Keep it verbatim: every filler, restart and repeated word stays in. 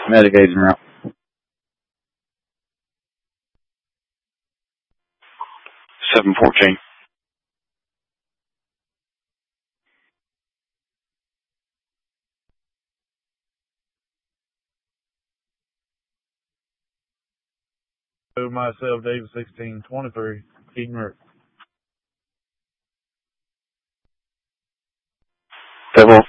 Medicaid en route. seven fourteen. Myself, David sixteen twenty-three, Eden Road. Double